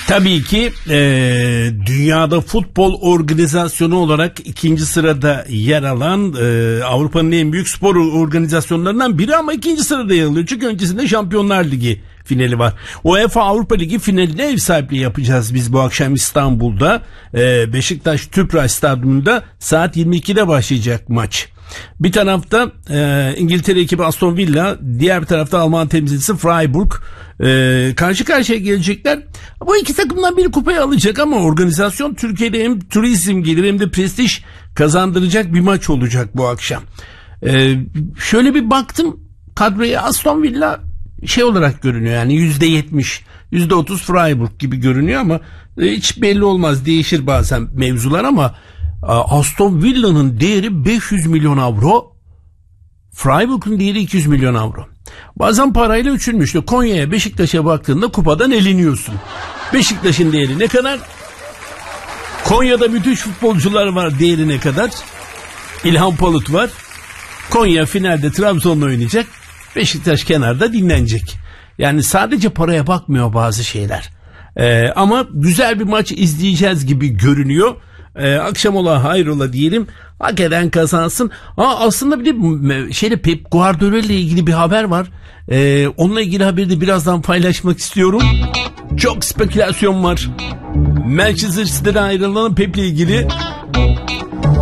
Tabii ki dünyada futbol organizasyonu olarak ikinci sırada yer alan Avrupa'nın en büyük spor organizasyonlarından biri ama ikinci sırada yer alıyor. Çünkü öncesinde Şampiyonlar Ligi finali var. UEFA Avrupa Ligi finaline ev sahipliği yapacağız biz bu akşam İstanbul'da. Beşiktaş Tüpraş Stadyumunda saat 22'de başlayacak maç. Bir tarafta İngiltere ekibi Aston Villa, diğer bir tarafta Alman temsilcisi Freiburg karşı karşıya gelecekler. Bu iki takımdan biri kupayı alacak ama organizasyon Türkiye'de hem turizm gelir hem de prestij kazandıracak bir maç olacak bu akşam. Şöyle bir baktım kadroya, Aston Villa şey olarak görünüyor, yani %70, %30 Freiburg gibi görünüyor ama hiç belli olmaz, değişir bazen mevzular ama Aston Villa'nın değeri 500 milyon avro, Freiburg'un değeri 200 milyon avro. Bazen parayla ölçülmüştü. Konya'ya, Beşiktaş'a baktığında kupadan eleniyorsun. Beşiktaş'ın değeri ne kadar? Konya'da müthiş futbolcular var, değeri ne kadar? İlhan Palut var. Konya finalde Trabzon'la oynayacak. Beşiktaş kenarda dinlenecek. Yani sadece paraya bakmıyor bazı şeyler. Ama güzel bir maç izleyeceğiz gibi görünüyor. Akşam ola hayrola diyelim. Hak eden kazansın. Aslında bir de Pep Guardiola ile ilgili bir haber var. Onunla ilgili haberi de birazdan paylaşmak istiyorum. Çok spekülasyon var. Manchester City'den ayrılan Pep ile ilgili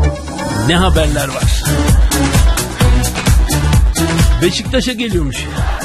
ne haberler var? Beşiktaş'a geliyormuş.